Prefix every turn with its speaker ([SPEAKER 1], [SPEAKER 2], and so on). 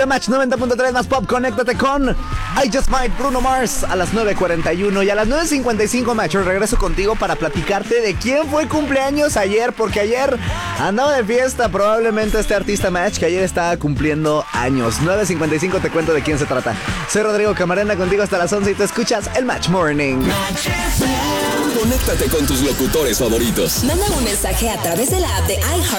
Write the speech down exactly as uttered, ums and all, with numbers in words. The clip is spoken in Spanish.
[SPEAKER 1] Match noventa punto tres más pop, conéctate con I Just Might, Bruno Mars a las nueve cuarenta y uno y a las nueve cincuenta y cinco, Macho, regreso contigo para platicarte de quién fue cumpleaños ayer, porque ayer andaba de fiesta probablemente este artista, Match, que ayer estaba cumpliendo años. nueve cincuenta y cinco, te cuento de quién se trata. Soy Rodrigo Camarena, contigo hasta las once y te escuchas el Match Morning.
[SPEAKER 2] Conéctate con tus locutores favoritos.
[SPEAKER 3] Manda un mensaje a través de la app de iHeart